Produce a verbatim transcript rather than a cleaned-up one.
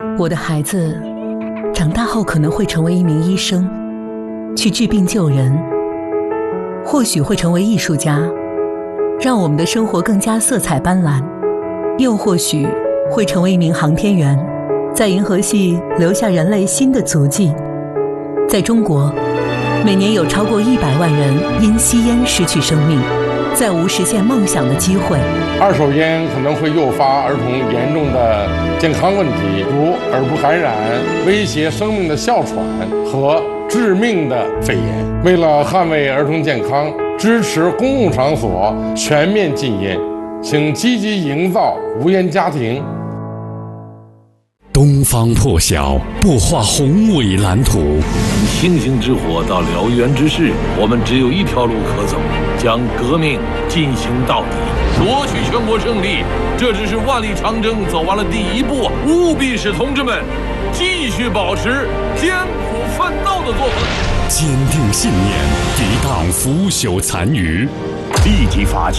我的孩子长大后可能会成为一名医生，去治病救人，或许会成为艺术家，让我们的生活更加色彩斑斓，又或许会成为一名航天员，在银河系留下人类新的足迹。在中国，每年有超过一百万人因吸烟失去生命，再无实现梦想的机会。 二手烟可能会诱发儿童严重的健康问题，如耳部感染、威胁生命的哮喘和致命的肺炎。为了捍卫儿童健康，支持公共场所全面禁烟，请积极营造无烟家庭。 东方破晓，擘画宏伟蓝图。 从星星之火到燎原之势，我们只有一条路可走，将革命进行到底，夺取全国胜利。这只是万里长征走完了第一步，务必使同志们继续保持艰苦奋斗的作风， 坚定信念，抵挡腐朽残余， 立即发起